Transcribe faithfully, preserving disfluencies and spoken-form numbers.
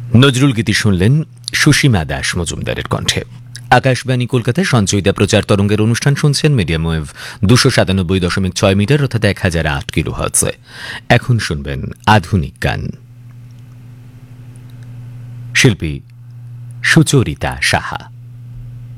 নজরুল গীতি শুনলেন সুসীমা দাস মজুমদারের কণ্ঠে। আকাশবাণী কলকাতায় সঞ্চয়িতা প্রচার তরঙ্গের অনুষ্ঠান শুনছেন মিডিয়াম ওয়েভ দুশো সাতানব্বই দশমিক ছয় মিটার অর্থাৎ এক হাজার আট কিলো হার্টজে। এখন শুনবেন আধুনিক গান। শিল্পী সুচরিতা সাহা।